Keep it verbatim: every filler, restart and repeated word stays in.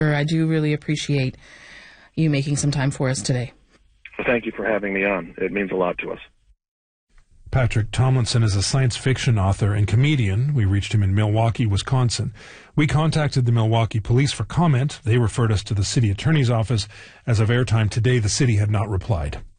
I do really appreciate you making some time for us today. Well, thank you for having me on. It means a lot to us. Patrick Tomlinson is a science fiction author and comedian. We reached him in Milwaukee, Wisconsin. We contacted the Milwaukee police for comment. They referred us to the city attorney's office. As of airtime today, the city had not replied.